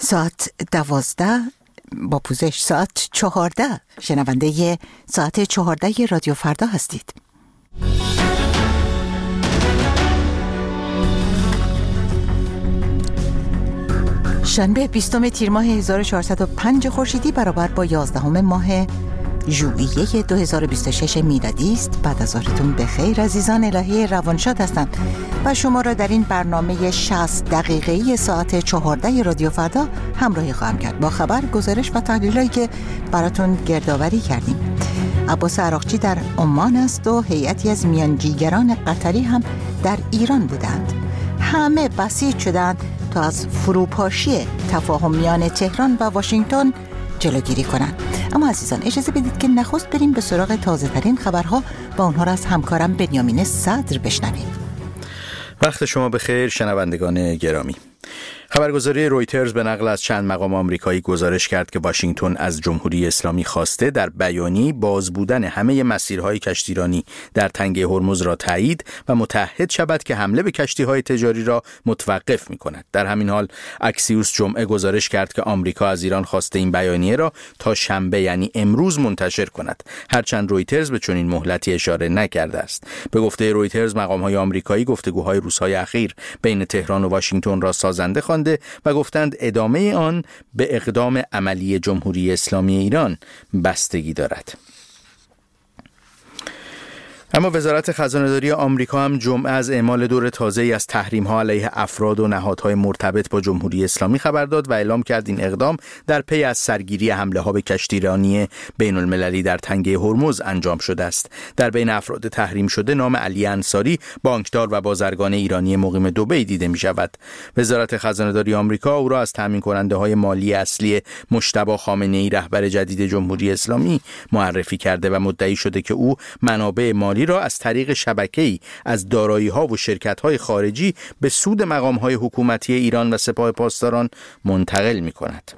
ساعت 12 با پوزش ساعت 14 شنونده ساعت 14 رادیو فردا هستید. شنبه 20 تیر ماه 1405 خورشیدی برابر با 11 ماه ژوئیه 2026 میلادی است. بعد از ظهرتون بخیر عزیزان. الهی روانشاد هستند و شما را در این برنامه 60 دقیقه‌ای ساعت 14 رادیو فردا همراهی خواهم کرد با خبر، گزارش و تحلیلایی که براتون گردآوری کردیم. عباس عراقچی در عمان است و هیئتی از میانجیگران قطری هم در ایران بودند. همه بسیج شدند تا از فروپاشی تفاهم میان تهران و واشنگتن جلوگیری کنند. اما عزیزان اجازه بدید که نخست بریم به سراغ تازه ترین خبرها و اونها را از همکارم بنیامین صدر بشنویم. وقت شما بخیر شنوندگان گرامی. خبرگزاری رویترز به نقل از چند مقام آمریکایی گزارش کرد که واشنگتن از جمهوری اسلامی خواسته در بیانیه‌ای باز بودن همه مسیرهای کشتیرانی در تنگه هرمز را تایید و متعهد شود که حمله به کشتی‌های تجاری را متوقف می‌کند. در همین حال اکسیوس جمعه گزارش کرد که آمریکا از ایران خواسته این بیانیه را تا شنبه یعنی امروز منتشر کند، هرچند رویترز به چنین مهلتی اشاره نکرده است. به گفته رویترز مقام‌های آمریکایی گفتگوهای روزهای اخیر بین تهران و واشنگتن را سازنده خواندند و گفتند ادامه آن به اقدام عملی جمهوری اسلامی ایران بستگی دارد. اما وزارت خزانه‌داری آمریکا هم جمعه از اعمال دور تازه‌ای از تحریم‌ها علیه افراد و نهادهای مرتبط با جمهوری اسلامی خبر داد و اعلام کرد این اقدام در پی از سرگیری حمله‌ها به کشتیرانی بین‌المللی در تنگه هرمز انجام شده است. در بین افراد تحریم شده نام علی انصاری، بانکدار و بازرگان ایرانی مقیم دبی دیده می‌شود. وزارت خزانه‌داری آمریکا او را از تامین کننده‌های مالی اصلی مجتبی خامنه‌ای رهبر جدید جمهوری اسلامی معرفی کرده و مدعی شده که او منابع مالی را از طریق شبکه‌ای از دارایی‌ها و شرکت‌های خارجی به سود مقام‌های حکومتی ایران و سپاه پاسداران منتقل می‌کند.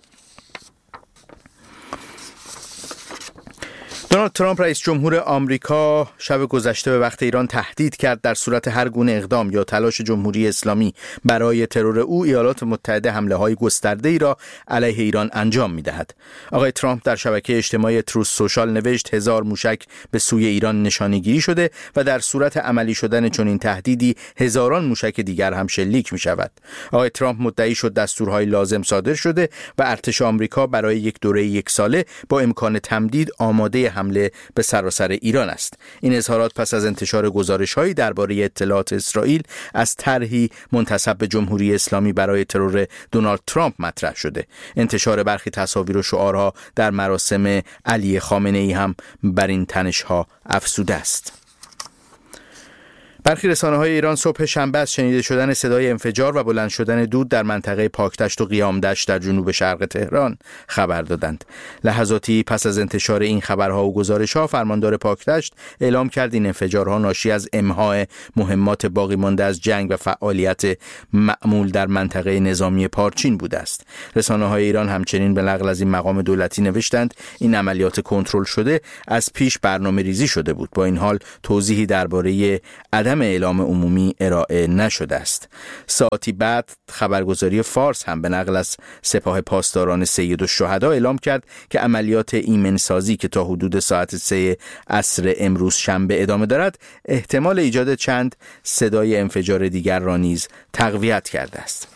دونالد ترامپ رئیس جمهور آمریکا شب گذشته به وقت ایران تهدید کرد در صورت هر گونه اقدام یا تلاش جمهوری اسلامی برای ترور او، ایالات متحده حمله‌های گسترده‌ای را علیه ایران انجام می‌دهد. آقای ترامپ در شبکه اجتماعی تروث سوشال نوشت 1000 موشک به سوی ایران نشانه‌گیری شده و در صورت عملی شدن چنین تهدیدی هزاران موشک دیگر هم شلیک می‌شود. آقای ترامپ مدعی شد دستورهای لازم صادر شده و ارتش آمریکا برای یک دوره 1 ساله با امکان تمدید آماده حمله به سراسر ایران است. این اظهارات پس از انتشار گزارش‌هایی درباره اطلاعات اسرائیل از طرحی منتسب به جمهوری اسلامی برای ترور دونالد ترامپ مطرح شده. انتشار برخی تصاویر و شعارها در مراسم علی خامنه‌ای هم بر این تنش‌ها افزوده است. برخی رسانه‌های ایران صبح شنبه از شنیده شدن صدای انفجار و بلند شدن دود در منطقه پاکدشت و قیامدشت در جنوب شرق تهران خبر دادند. لحظاتی پس از انتشار این خبرها و گزارش‌ها، فرماندار پاکدشت اعلام کرد این انفجارها ناشی از امحاء مهمات باقی مانده از جنگ و فعالیت معمول در منطقه نظامی پارچین بوده است. رسانه‌های ایران همچنین به نقل از این مقام دولتی نوشتند این عملیات کنترل شده از پیش برنامه‌ریزی شده بود. با این حال توضیحی درباره اعلام عمومی ارائه نشده است. ساعتی بعد خبرگزاری فارس هم به نقل از سپاه پاسداران سید الشهدا اعلام کرد که عملیات ایمنسازی که تا حدود ساعت 3 عصر امروز شنبه ادامه دارد احتمال ایجاد چند صدای انفجار دیگر را نیز تقویت کرده است.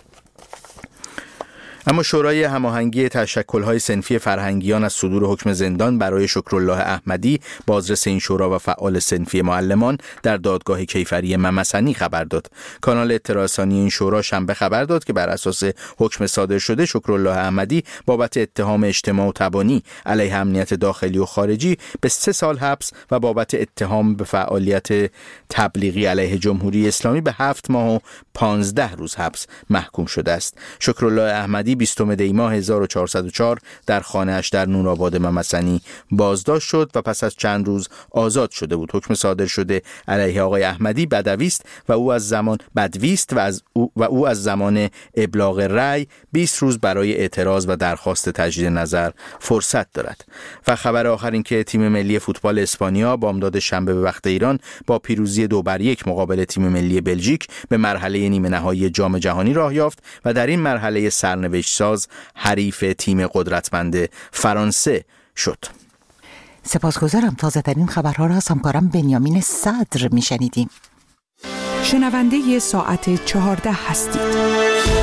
اما شورای هماهنگی تشکل‌های صنفی فرهنگیان از صدور حکم زندان برای شکرالله احمدی، بازرس این شورا و فعال صنفی معلمان، در دادگاه کیفری ممسنی خبر داد. کانال اطلاع رسانی این شورا شنبه خبر داد که بر اساس حکم صادر شده شکرالله احمدی بابت اتهام اجتماع و تبانی علیه امنیت داخلی و خارجی به 3 سال حبس و بابت اتهام به فعالیت تبلیغی علیه جمهوری اسلامی به 7 ماه و 15 روز حبس محکوم شده است. شکرالله احمدی 20 دی ماه 1404 در خانه‌اش در نورآباد ممسنی بازداشت شد و پس از چند روز آزاد شده بود. حکم صادر شده علیه آقای احمدی بدویست و او از زمان ابلاغ رأی 20 روز برای اعتراض و درخواست تجدید نظر فرصت دارد. و خبر آخر این که تیم ملی فوتبال اسپانیا بامداد شنبه به وقت ایران با پیروزی 2-1 مقابل تیم ملی بلژیک به مرحله نیمه نهایی جام جهانی راه یافت و در این مرحله سرنوشت پیشساز حریف تیم قدرتمند فرانسه شد. سپاسگزارم. تازه ترین خبرها را از همکارم بنیامین صدر میشنیدیم. شنونده ساعت 14 هستید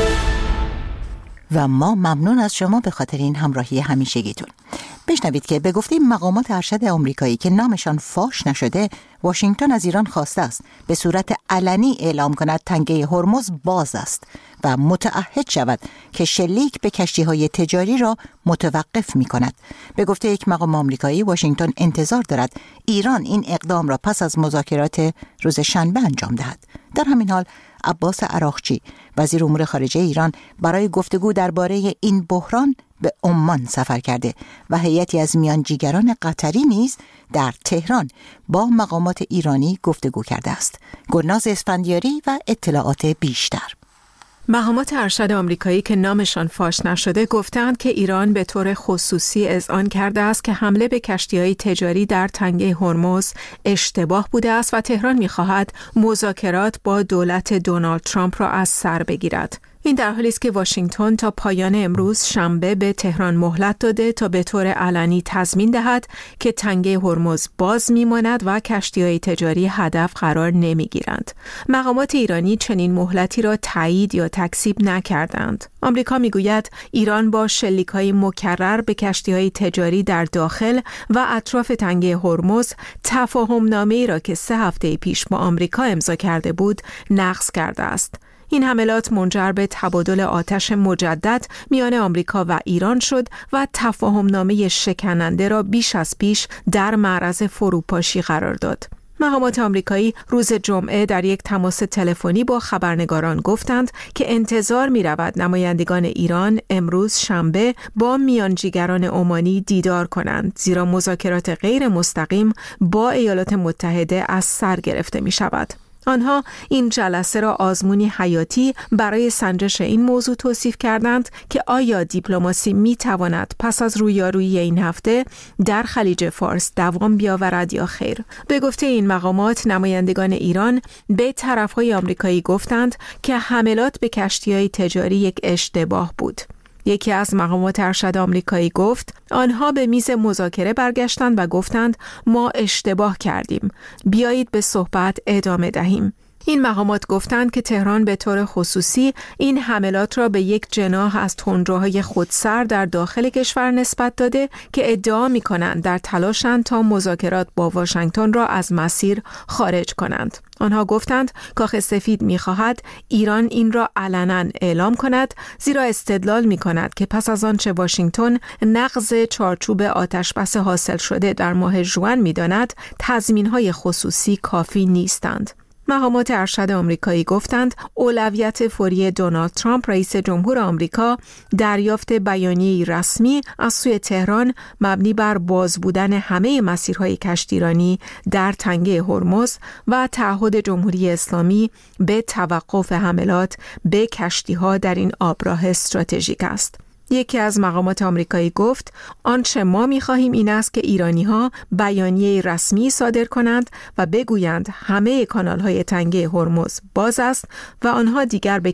و ما ممنون از شما به خاطر این همراهی همیشگیتون. بشنوید که به گفته مقامات ارشد آمریکایی که نامشان فاش نشده، واشنگتن از ایران خواسته است به صورت علنی اعلام کند تنگه هرمز باز است و متعهد شود که شلیک به کشتی‌های تجاری را متوقف می‌کند. به گفته یک مقام آمریکایی، واشنگتن انتظار دارد ایران این اقدام را پس از مذاکرات روز شنبه انجام دهد. در همین حال عباس عراقچی، وزیر امور خارجه ایران، برای گفتگو درباره این بحران به عمان سفر کرده و هیئتی از میانجیگران قطری نیز در تهران با مقامات ایرانی گفتگو کرده است. گلناز اسفندیاری و اطلاعات بیشتر. مقامات ارشد آمریکایی که نامشان فاش نشده گفتند که ایران به طور خصوصی اذعان کرده است که حمله به کشتی‌های تجاری در تنگه هرمز اشتباه بوده است و تهران می‌خواهد مذاکرات با دولت دونالد ترامپ را از سر بگیرد. این در حالی است که واشنگتن تا پایان امروز شنبه به تهران مهلت داده تا به طور علنی تضمین دهد که تنگه هرمز باز میماند و کشتی‌های تجاری هدف قرار نمیگیرند. مقامات ایرانی چنین مهلتی را تایید یا تکذیب نکردند. آمریکا میگوید ایران با شلیک‌های مکرر به کشتی‌های تجاری در داخل و اطراف تنگه هرمز تفاهم‌نامه‌ای را که 3 هفته پیش با آمریکا امضا کرده بود نقض کرده است. این حملات منجر به تبادل آتش مجدد میان آمریکا و ایران شد و تفاهمنامه شکننده را بیش از پیش در معرض فروپاشی قرار داد. مقامات آمریکایی روز جمعه در یک تماس تلفنی با خبرنگاران گفتند که انتظار می رود نمایندگان ایران امروز شنبه با میانجیگران عمانی دیدار کنند، زیرا مذاکرات غیر مستقیم با ایالات متحده از سر گرفته می شود. آنها این جلسه را آزمونی حیاتی برای سنجش این موضوع توصیف کردند که آیا دیپلماسی می تواند پس از رویارویی این هفته در خلیج فارس دوام بیاورد یا خیر. به گفته این مقامات، نمایندگان ایران به طرفهای آمریکایی گفتند که حملات به کشتی‌های تجاری یک اشتباه بود. یکی از مقامات ارشد آمریکایی گفت آنها به میز مذاکره برگشتند و گفتند ما اشتباه کردیم، بیایید به صحبت ادامه دهیم. این مقامات گفتند که تهران به طور خصوصی این حملات را به یک جناح از تندروهای خودسر در داخل کشور نسبت داده که ادعا می‌کنند در تلاشند تا مذاکرات با واشنگتن را از مسیر خارج کنند. آنها گفتند کاخ سفید می‌خواهد ایران این را علنا اعلام کند، زیرا استدلال می‌کند که پس از آنچه واشنگتن نقض چارچوب آتشبس حاصل شده در ماه ژوئن می‌داند، تضمین‌های خصوصی کافی نیستند. مقامات ارشد آمریکایی گفتند اولویت فوری دونالد ترامپ رئیس جمهور آمریکا دریافت بیانیه‌ای رسمی از سوی تهران مبنی بر باز بودن همه مسیرهای کشتیرانی در تنگه هرمز و تعهد جمهوری اسلامی به توقف حملات به کشتی‌ها در این آبراه استراتژیک است. یکی از مقامات آمریکایی گفت آنچه ما می‌خواهیم این است که ایرانی‌ها بیانیه رسمی صادر کنند و بگویند همه کانال‌های تنگه هرمز باز است و آنها دیگر به